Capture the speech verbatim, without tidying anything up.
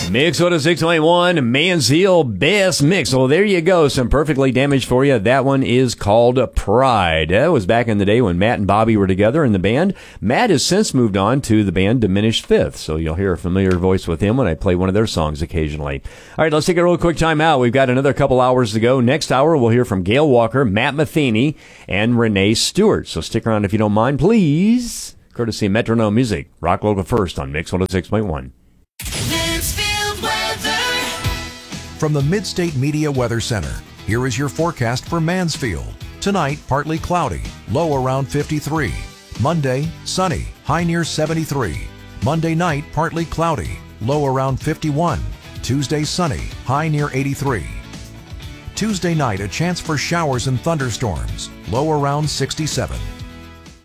Mix one oh six point one, Mansfield Best Mix. Well, there you go. Some Perfectly Damaged for you. That one is called Pride. That was back in the day when Matt and Bobby were together in the band. Matt has since moved on to the band Diminished Fifth, so you'll hear a familiar voice with him when I play one of their songs occasionally. All right, let's take a real quick time out. We've got another couple hours to go. Next hour, we'll hear from Gail Walker, Matt Matheny, and Renee Stewart. So stick around if you don't mind, please. Courtesy of Metronome Music. Rock Local first on Mix one oh six point one. From the Midstate Media Weather Center, here is your forecast for Mansfield. Tonight, partly cloudy, low around fifty-three. Monday, sunny, high near seventy-three. Monday night, partly cloudy, low around fifty-one. Tuesday, sunny, high near eighty-three. Tuesday night, a chance for showers and thunderstorms, low around sixty-seven.